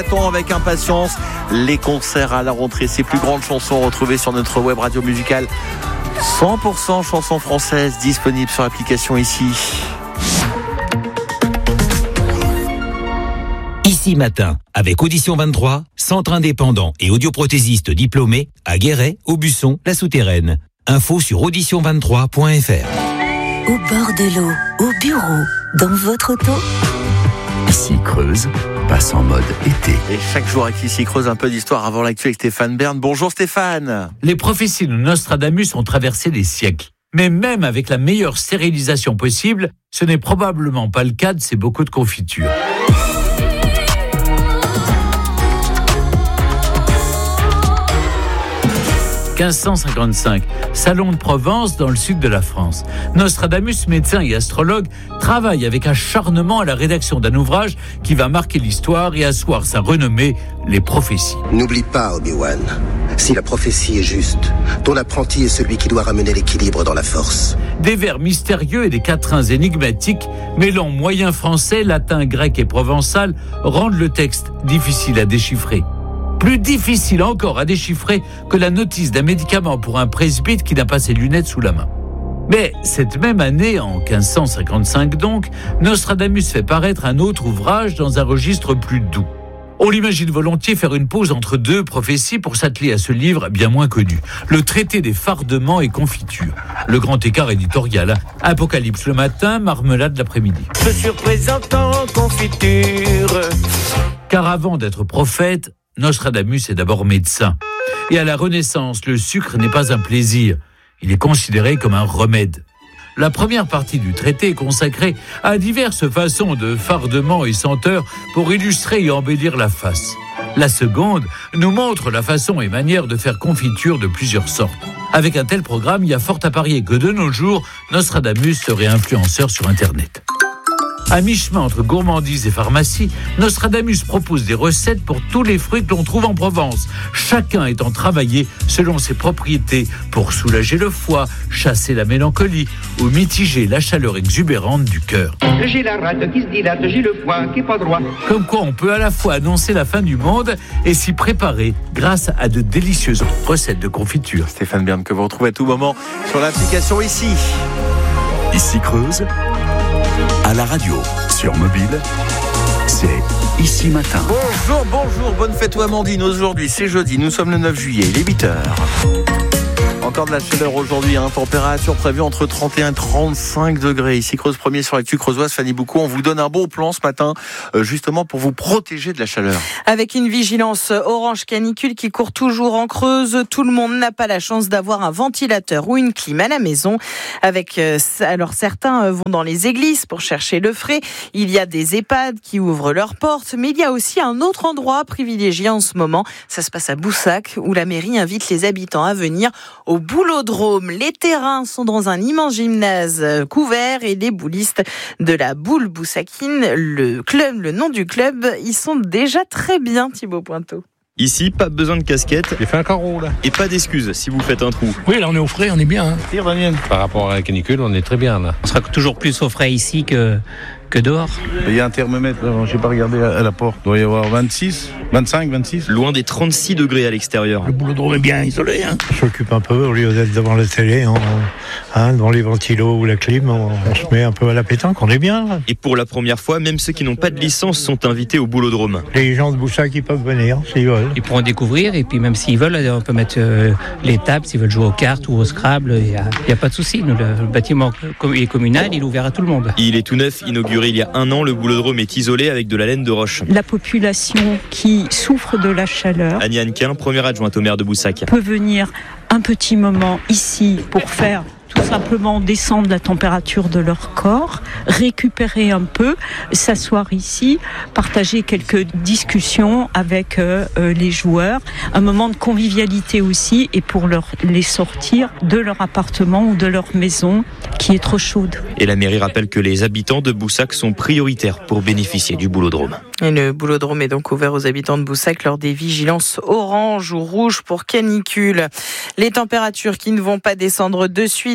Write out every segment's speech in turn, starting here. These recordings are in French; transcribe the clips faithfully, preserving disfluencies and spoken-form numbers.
Attends avec impatience les concerts à la rentrée, ces plus grandes chansons retrouvées sur notre web radio musicale cent pour cent chansons françaises, disponibles sur l'application Ici. Ici Matin, avec Audition vingt-trois, centre indépendant et audioprothésiste diplômé à Guéret, Aubusson, La Souterraine. Info sur audition vingt-trois point f r. Au bord de l'eau, au bureau, dans votre auto. Ici Creuse passe en mode été. Et chaque jour avec Ici Creuse, un peu d'histoire avant l'actu avec Stéphane Bern. Bonjour Stéphane. Les prophéties de Nostradamus ont traversé des siècles. Mais même avec la meilleure stérilisation possible, ce n'est probablement pas le cas de ces bocaux de confiture. quinze cent cinquante-cinq, Salon de Provence dans le sud de la France. Nostradamus, médecin et astrologue, travaille avec acharnement à la rédaction d'un ouvrage qui va marquer l'histoire et asseoir sa renommée, les prophéties. N'oublie pas, Obi-Wan, si la prophétie est juste, ton apprenti est celui qui doit ramener l'équilibre dans la force. Des vers mystérieux et des quatrains énigmatiques, mêlant moyen français, latin, grec et provençal, rendent le texte difficile à déchiffrer. Plus difficile encore à déchiffrer que la notice d'un médicament pour un presbyte qui n'a pas ses lunettes sous la main. Mais cette même année, en quinze cent cinquante-cinq donc, Nostradamus fait paraître un autre ouvrage dans un registre plus doux. On l'imagine volontiers faire une pause entre deux prophéties pour s'atteler à ce livre bien moins connu, le traité des fardements et confitures. Le grand écart éditorial, Apocalypse le matin, marmelade l'après-midi. Je suis représentant confiture. Car avant d'être prophète, Nostradamus est d'abord médecin. Et à la Renaissance, le sucre n'est pas un plaisir. Il est considéré comme un remède. La première partie du traité est consacrée à diverses façons de fardements et senteurs pour illustrer et embellir la face. La seconde nous montre la façon et manière de faire confiture de plusieurs sortes. Avec un tel programme, il y a fort à parier que de nos jours, Nostradamus serait influenceur sur Internet. À mi-chemin entre gourmandise et pharmacie, Nostradamus propose des recettes pour tous les fruits que l'on trouve en Provence, chacun étant travaillé selon ses propriétés pour soulager le foie, chasser la mélancolie ou mitiger la chaleur exubérante du cœur. J'ai la rate qui se dilate, j'ai le foie qui est pas droit. Comme quoi on peut à la fois annoncer la fin du monde et s'y préparer grâce à de délicieuses recettes de confiture. Stéphane Bern que vous retrouvez à tout moment sur l'application Ici. Ici Creuse, à la radio, sur mobile, c'est Ici Matin. Bonjour, bonjour, bonne fête aux Amandine. Aujourd'hui, c'est jeudi, nous sommes le neuf juillet, il est huit heures. Encore de la chaleur aujourd'hui, hein. Température prévue entre trente et un et trente-cinq degrés. Ici Creuse premier sur l'actu creusoise, Fanny Boucou. On vous donne un bon plan ce matin, euh, justement pour vous protéger de la chaleur. Avec une vigilance orange canicule qui court toujours en Creuse, tout le monde n'a pas la chance d'avoir un ventilateur ou une clim à la maison. Avec, euh, alors certains vont dans les églises pour chercher le frais. Il y a des EHPAD qui ouvrent leurs portes, mais il y a aussi un autre endroit privilégié en ce moment. Ça se passe à Boussac, où la mairie invite les habitants à venir au Boulodrome. Les terrains sont dans un immense gymnase couvert et les boulistes de la boule boussakine, le club, le nom du club, ils sont déjà très bien, Thibaut Pointeau. Ici, pas besoin de casquette. J'ai fait un carreau là. Et pas d'excuses si vous faites un trou. Oui, là on est au frais, on est bien. Hein. Tire, Daniel. Par rapport à la canicule, on est très bien là. On sera toujours plus au frais ici que, que dehors. Il y a un thermomètre, je n'ai pas regardé à la porte. Il doit y avoir vingt-six, vingt-cinq, vingt-six. Loin des trente-six degrés à l'extérieur. Le Boulodrome est bien isolé. Hein. On s'occupe un peu au lieu d'être devant la télé, on, hein, devant les ventilos ou la clim, on, on se met un peu à la pétanque, on est bien. Là. Et pour la première fois, même ceux qui n'ont pas de licence sont invités au Boulodrome. Les gens de Boussac qui peuvent venir, s'ils veulent. Ils pourront découvrir et puis même s'ils veulent, on peut mettre euh, les tables, s'ils veulent jouer aux cartes ou au Scrabble, il n'y a, a pas de souci. Nous, le, le bâtiment est communal, il est ouvert à tout le monde. Il est tout neuf, inauguré il y a un an, le Boulodrome est isolé avec de la laine de roche. La population qui souffre de la chaleur, Annie Hannequin, première adjointe au maire de Boussac, peut venir un petit moment ici pour faire tout simplement descendre la température de leur corps, récupérer un peu, s'asseoir ici, partager quelques discussions avec euh, les joueurs, un moment de convivialité aussi et pour leur, les sortir de leur appartement ou de leur maison qui est trop chaude. Et la mairie rappelle que les habitants de Boussac sont prioritaires pour bénéficier du Boulodrome. Et le Boulodrome est donc ouvert aux habitants de Boussac lors des vigilances orange ou rouge pour canicule. Les températures qui ne vont pas descendre de suite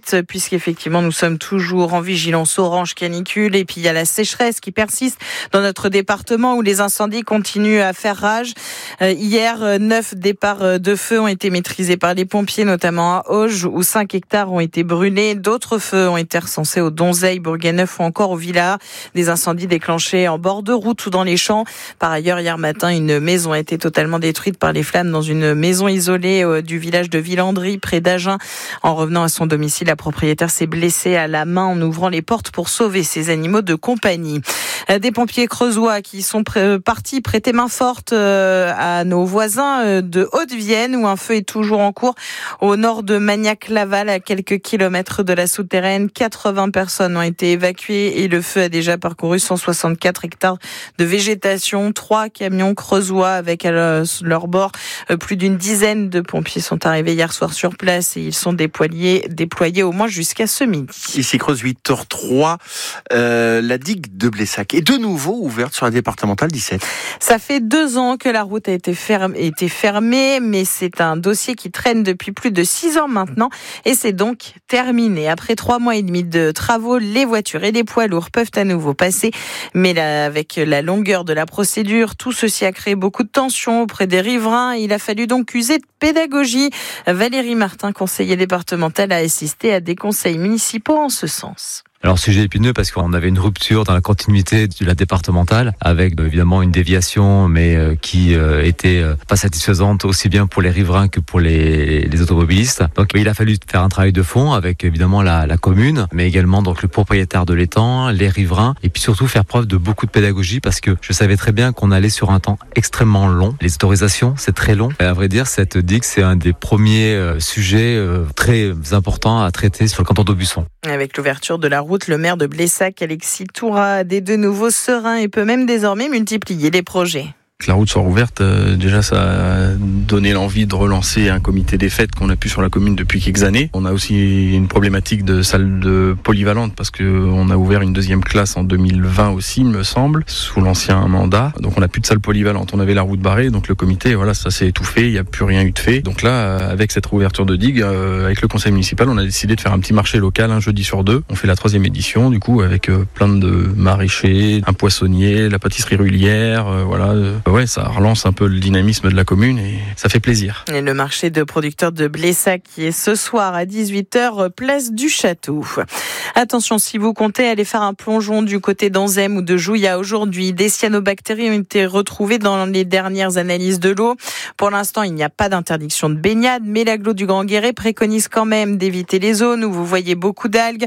suite, puisqu'effectivement, nous sommes toujours en vigilance orange canicule. Et puis, il y a la sécheresse qui persiste dans notre département où les incendies continuent à faire rage. Euh, hier, neuf départs de feu ont été maîtrisés par les pompiers, notamment à Auge, où cinq hectares ont été brûlés. D'autres feux ont été recensés au Donzeil, Bourganeuf ou encore au Villa. Des incendies déclenchés en bord de route ou dans les champs. Par ailleurs, hier matin, une maison a été totalement détruite par les flammes dans une maison isolée euh, du village de Villandry, près d'Agen. En revenant à son domicile, la propriétaire s'est blessée à la main en ouvrant les portes pour sauver ses animaux de compagnie. Euh, des pompiers creusois qui sont pr- partis prêter main forte euh, à nos voisins euh, de Haute-Vienne, où un feu est toujours en cours au nord de Magnac-Laval, à quelques kilomètres de la souterraine. quatre-vingts personnes ont été évacuées et le feu a déjà parcouru cent soixante-quatre hectares de végétation. Trois camions creusois avec à leur bord plus d'une dizaine de pompiers sont arrivés hier soir sur place et ils sont déployés, déployés au moins jusqu'à ce midi. Ici Creuse huit heures trois, euh, la digue de Blessac est de nouveau ouverte sur la départementale dix-sept. Ça fait deux ans que la route a été, ferme, été fermée, mais c'est un dossier qui traîne depuis plus de six ans maintenant et c'est donc terminé. Après trois mois et demi de travaux, les voitures et les poids lourds peuvent à nouveau passer, mais là, avec la longueur de la procédure, tout ceci a créé beaucoup de tensions auprès des riverains. Il a fallu donc user de pédagogie. Valérie Martin, conseiller départemental, a assisté à des conseils municipaux en ce sens. Alors sujet épineux parce qu'on avait une rupture dans la continuité de la départementale avec euh, évidemment une déviation mais euh, qui euh, était euh, pas satisfaisante aussi bien pour les riverains que pour les, les automobilistes. Donc il a fallu faire un travail de fond avec évidemment la, la commune mais également donc le propriétaire de l'étang, les riverains et puis surtout faire preuve de beaucoup de pédagogie parce que je savais très bien qu'on allait sur un temps extrêmement long. Les autorisations c'est très long. Et à vrai dire cette digue c'est un des premiers euh, sujets euh, très importants à traiter sur le canton d'Aubusson. Avec l'ouverture de la route, le maire de Blessac, Alexis Toura, a des de nouveau serein et peut même désormais multiplier les projets. Que la route soit rouverte, euh, déjà ça a donné l'envie de relancer un comité des fêtes qu'on a pu sur la commune depuis quelques années. On a aussi une problématique de salle de polyvalente parce que on a ouvert une deuxième classe en deux mille vingt aussi, il me semble, sous l'ancien mandat. Donc on n'a plus de salle polyvalente. On avait la route barrée, donc le comité, voilà, ça s'est étouffé, il n'y a plus rien eu de fait. Donc là, avec cette réouverture de digue, euh, avec le conseil municipal, on a décidé de faire un petit marché local un jeudi sur deux. On fait la troisième édition, du coup, avec euh, plein de maraîchers, un poissonnier, la pâtisserie Rulière, euh, voilà. Euh, Ouais, ça relance un peu le dynamisme de la commune et ça fait plaisir. Et le marché de producteurs de Blessac qui est ce soir à dix-huit heures, place du Château. Attention, si vous comptez aller faire un plongeon du côté d'Anzem ou de Jouya aujourd'hui, des cyanobactéries ont été retrouvées dans les dernières analyses de l'eau. Pour l'instant, il n'y a pas d'interdiction de baignade, mais l'agglo du Grand Guéret préconise quand même d'éviter les zones où vous voyez beaucoup d'algues,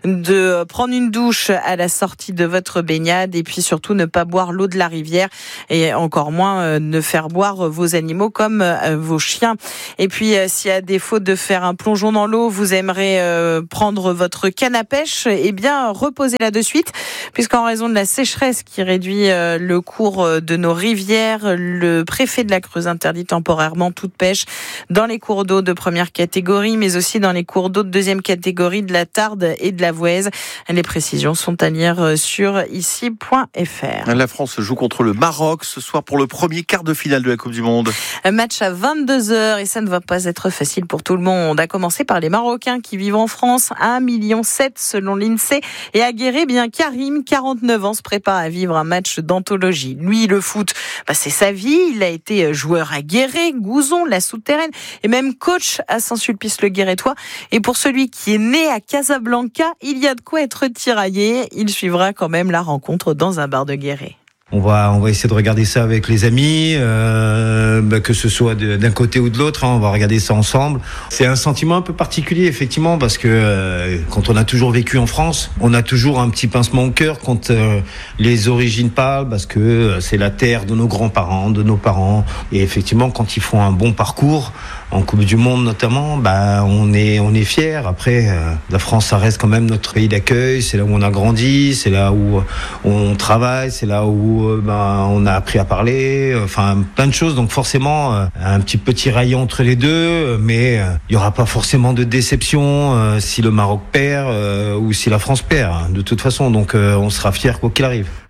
de prendre une douche à la sortie de votre baignade et puis surtout ne pas boire l'eau de la rivière et encore encore moins euh, ne faire boire vos animaux comme euh, vos chiens. Et puis, euh, si à défaut de faire un plongeon dans l'eau, vous aimerez euh, prendre votre canne à pêche, eh bien, reposez-la de suite, puisqu'en raison de la sécheresse qui réduit euh, le cours de nos rivières, le préfet de la Creuse interdit temporairement toute pêche dans les cours d'eau de première catégorie, mais aussi dans les cours d'eau de deuxième catégorie de la Tarde et de la Voueize. Les précisions sont à lire sur ici point f r. La France joue contre le Maroc ce soir pour le premier quart de finale de la Coupe du Monde. Un match à vingt-deux heures et ça ne va pas être facile pour tout le monde. À commencer par les Marocains qui vivent en France, un virgule sept million selon l'INSEE. Et à Guéret, bien Karim, quarante-neuf ans, se prépare à vivre un match d'anthologie. Lui, le foot, bah, c'est sa vie. Il a été joueur à Guéret, Gouzon, la Souterraine et même coach à Saint-Sulpice-le-Guérétois. Et pour celui qui est né à Casablanca, il y a de quoi être tiraillé. Il suivra quand même la rencontre dans un bar de Guéret. On va, on va essayer de regarder ça avec les amis, euh, bah, que ce soit de, d'un côté ou de l'autre, hein, on va regarder ça ensemble. C'est un sentiment un peu particulier, effectivement, parce que euh, quand on a toujours vécu en France, on a toujours un petit pincement au cœur quand euh, les origines parlent, parce que euh, c'est la terre de nos grands-parents, de nos parents. Et effectivement, quand ils font un bon parcours, en Coupe du Monde notamment, bah, on est, on est fiers. Après, euh, la France, ça reste quand même notre pays d'accueil, c'est là où on a grandi, c'est là où on travaille, c'est là où Ben, on a appris à parler, enfin plein de choses, donc forcément euh, un petit peu tiraillé entre les deux, mais il euh, n'y aura pas forcément de déception euh, si le Maroc perd euh, ou si la France perd, hein, de toute façon, donc euh, on sera fiers quoi qu'il arrive.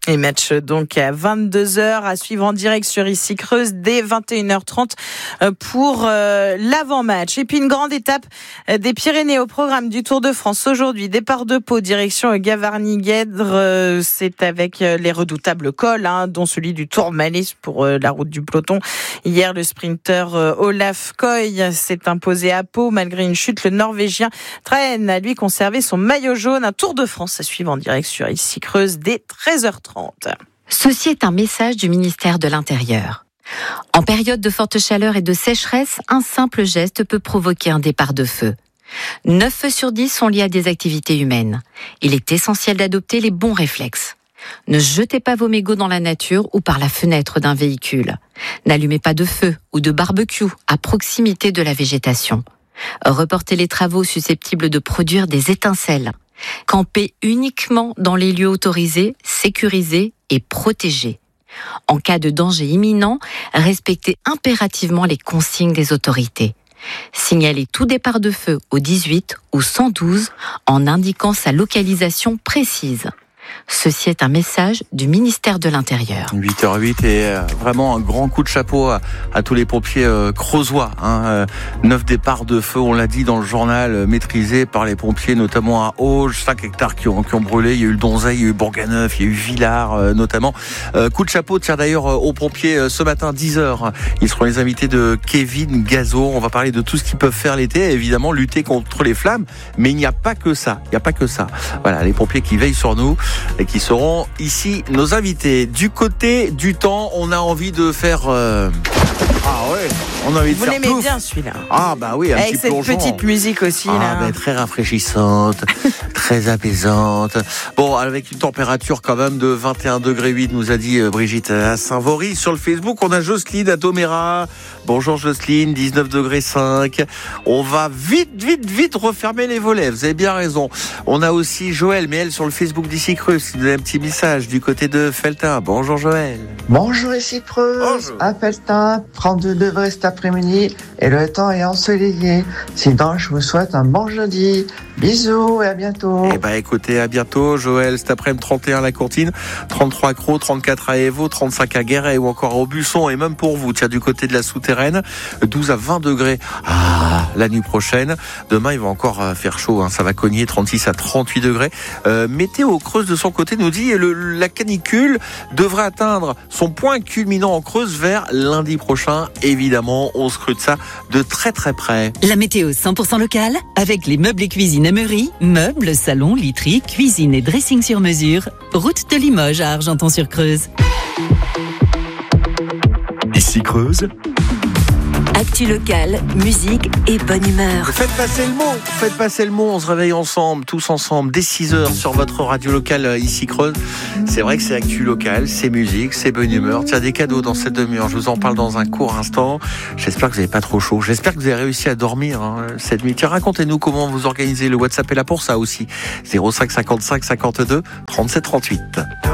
Et match donc à vingt-deux heures à suivre en direct sur Ici Creuse dès vingt et une heures trente pour euh, l'avant-match. Et puis une grande étape des Pyrénées au programme du Tour de France aujourd'hui. Départ de Pau, direction Gavarnie-Guèdre. Euh, c'est avec les redoutables cols, hein, dont celui du Tourmalet pour euh, la route du peloton. Hier, le sprinter euh, Olaf Koy s'est imposé à Pau malgré une chute. Le Norvégien traîne à lui conserver son maillot jaune. Un Tour de France à suivre en direct sur Ici Creuse dès treize heures trente. Ceci est un message du ministère de l'Intérieur. En période de forte chaleur et de sécheresse, un simple geste peut provoquer un départ de feu. neuf feux sur dix sont liés à des activités humaines. Il est essentiel d'adopter les bons réflexes. Ne jetez pas vos mégots dans la nature ou par la fenêtre d'un véhicule. N'allumez pas de feu ou de barbecue à proximité de la végétation. Reportez les travaux susceptibles de produire des étincelles. Campez uniquement dans les lieux autorisés, sécurisés et protégés. En cas de danger imminent, respectez impérativement les consignes des autorités. Signalez tout départ de feu au dix-huit ou cent douze en indiquant sa localisation précise. Ceci est un message du ministère de l'Intérieur. huit heures huit et euh, vraiment un grand coup de chapeau à, à tous les pompiers euh, creusois. Hein, euh, neuf départs de feu, on l'a dit dans le journal, euh, maîtrisés par les pompiers, notamment à Auge, cinq hectares qui ont, qui ont brûlé. Il y a eu le Donzey, il y a eu Bourganeuf, il y a eu Villars euh, notamment. Euh, coup de chapeau, tiens d'ailleurs euh, aux pompiers euh, ce matin, dix heures. Ils seront les invités de Kevin Gazo. On va parler de tout ce qu'ils peuvent faire l'été, évidemment lutter contre les flammes. Mais il n'y a pas que ça, il n'y a pas que ça. Voilà, les pompiers qui veillent sur nous et qui seront ici nos invités. Du côté du temps, on a envie de faire... Euh... Ah ouais, on a envie de Vous faire l'aimez plouf. bien celui-là. Ah bah oui, un Avec petit cette plongeon. petite musique aussi. Ah, là. bah, très rafraîchissante, très apaisante. Bon, avec une température quand même de vingt et un degrés huit, nous a dit Brigitte à Saint-Vaury. Sur le Facebook, on a Jocelyne à Doméra. Bonjour Jocelyne, dix-neuf degrés cinq. On va vite, vite, vite refermer les volets. Vous avez bien raison. On a aussi Joël, mais elle sur le Facebook d'Ici Creuse, qui nous a un petit message du côté de Feltin. Bonjour Joël. Bonjour Ici Creuse, à Feltin, trente-deux degrés cet après-midi et le temps est ensoleillé. Sinon, je vous souhaite un bon jeudi. Bisous et à bientôt. Eh ben, écoutez, à bientôt, Joël. Cet après-midi, trente et un à la Courtine, trente-trois à Crau, trente-quatre à Évaux, trente-cinq à Guéret ou encore au Busson. Et même pour vous, tiens, du côté de la souterraine, douze à vingt degrés. Ah, la nuit prochaine. Demain, il va encore faire chaud, hein. Ça va cogner, trente-six à trente-huit degrés. Euh, Météo Creuse, de son côté, nous dit le, la canicule devrait atteindre son point culminant en Creuse vers lundi prochain. Évidemment, on scrute ça de très très près. La météo cent pour cent locale, avec les meubles et cuisine Emery, meubles, salons, literie, cuisine et dressing sur mesure. Route de Limoges à Argenton-sur-Creuse. Ici Creuse. Actu locale, musique et bonne humeur. Faites passer le mot, faites passer le mot, on se réveille ensemble, tous ensemble, dès six heures sur votre radio locale Ici Creuse. C'est vrai que c'est actu local, c'est musique, c'est bonne humeur. Tiens, des cadeaux dans cette demi-heure, je vous en parle dans un court instant. J'espère que vous n'avez pas trop chaud, j'espère que vous avez réussi à dormir hein, cette nuit. Tiens, racontez-nous comment vous organisez, le WhatsApp est là pour ça aussi. zéro cinq cinquante-cinq cinquante-deux trente-sept trente-huit.